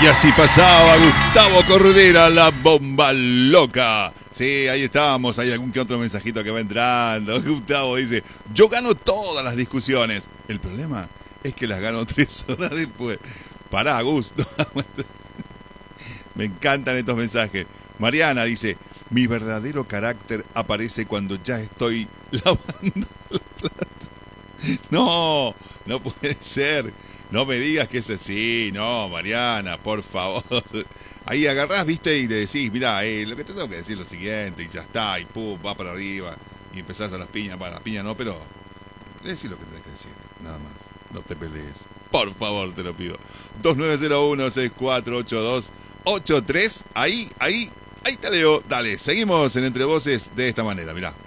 Y así pasaba Gustavo Cordera, la bomba loca. Sí, ahí estábamos, hay algún que otro mensajito que va entrando. Gustavo dice, yo gano todas las discusiones. El problema es que las gano 3 horas después. Pará, Gusto. Me encantan estos mensajes. Mariana dice, mi verdadero carácter aparece cuando ya estoy lavando la plata. No, no puede ser. No me digas que es así. No, Mariana, por favor. Ahí agarrás, viste, y le decís, mirá, lo que te tengo que decir es lo siguiente, y ya está, y pum, va para arriba, y empezás a las piñas, para las piñas no, pero decís lo que tenés que decir, nada más. No te pelees. Por favor, te lo pido. 2901-6482-83. Ahí te leo. Dale, seguimos en Entre Voces de esta manera, mirá.